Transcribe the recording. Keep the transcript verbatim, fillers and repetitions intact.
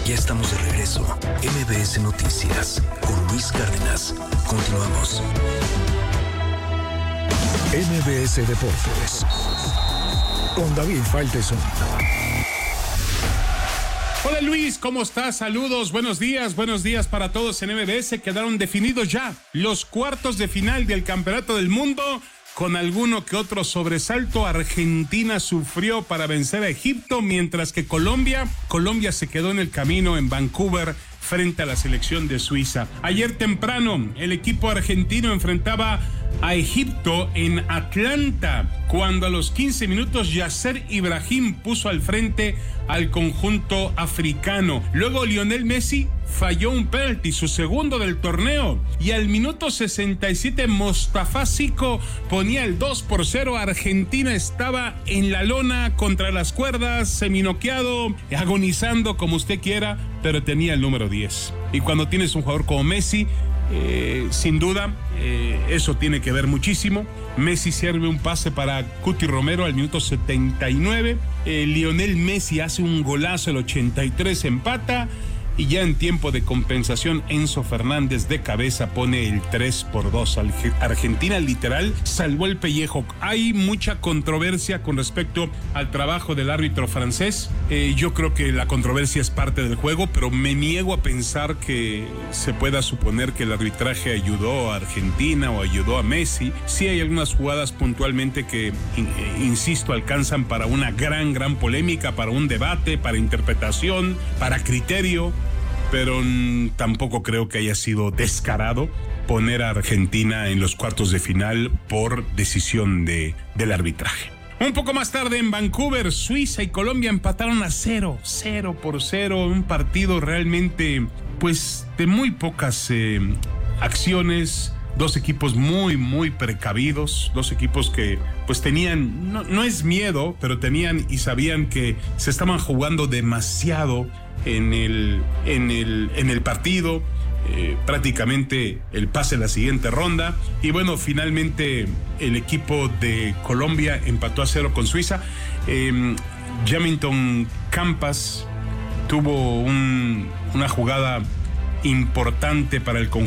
Ya estamos de regreso. M B S Noticias con Luis Cárdenas. Continuamos. M B S Deportes con David Faitelson. Hola Luis, ¿cómo estás? Saludos, buenos días, buenos días para todos en M B S. Quedaron definidos ya los cuartos de final del Campeonato del Mundo. Con alguno que otro sobresalto, Argentina sufrió para vencer a Egipto, mientras que Colombia, Colombia se quedó en el camino en Vancouver frente a la selección de Suiza. Ayer temprano, el equipo argentino enfrentaba a Egipto en Atlanta, cuando a los quince minutos Yasser Ibrahim puso al frente al conjunto africano. Luego Lionel Messi falló un penalti, su segundo del torneo, y al minuto sesenta y siete Mostafa Zico ponía el dos por cero. Argentina estaba en la lona, contra las cuerdas, seminoqueado, agonizando, como usted quiera, pero tenía el número diez. Y cuando tienes un jugador como Messi, eh, sin duda, eh, eso tiene que ver muchísimo. Messi sirve un pase para Cuti Romero al minuto setenta y nueve. Eh, Lionel Messi hace un golazo al ochenta y tres, empata. Y ya en tiempo de compensación, Enzo Fernández de cabeza pone el tres por dos. Argentina literal salvó el pellejo. Hay mucha controversia con respecto al trabajo del árbitro francés. Eh, yo creo que la controversia es parte del juego, pero me niego a pensar que se pueda suponer que el arbitraje ayudó a Argentina o ayudó a Messi. Sí hay algunas jugadas puntualmente que, insisto, alcanzan para una gran, gran polémica, para un debate, para interpretación, para criterio. Pero mm, tampoco creo que haya sido descarado poner a Argentina en los cuartos de final por decisión de, del arbitraje. Un poco más tarde en Vancouver, Suiza y Colombia empataron a cero, cero por cero, un partido realmente, pues, de muy pocas eh, acciones. Dos equipos muy, muy precavidos, dos equipos que pues tenían, no, no es miedo, pero tenían y sabían que se estaban jugando demasiado en el, en el, en el partido, eh, prácticamente el pase a la siguiente ronda. Y bueno, finalmente el equipo de Colombia empató a cero con Suiza. Eh, Jamilton Campas tuvo un, una jugada importante para el conjunto